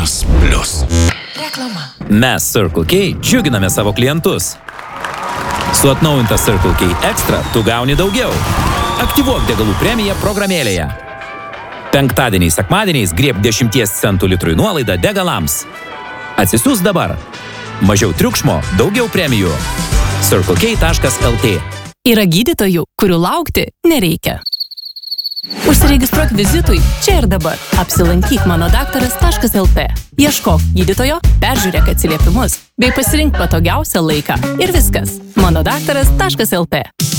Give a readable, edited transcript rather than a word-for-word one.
Vienas plius. Reklama. Mes Circle K džiuginame savo klientus. Su atnaujinta Circle K Extra tu gauni daugiau. Aktyvuok degalų premiją programėlėje. Penktadieniais, sekmadieniais grieb 10 centų litrui nuolaidą degalams. Atsisiųs dabar. Mažiau triukšmo, daugiau premijų. CircleK.lt. Yra gydytojų, kurių laukti nereikia. Užsiregistruok vizitui čia ir dabar. Apsilankyk manodaktaras.lt. Ieškok gydytojo, peržiūrėk atsiliepimus, bei pasirink patogiausią laiką. Ir viskas. manodaktaras.lt.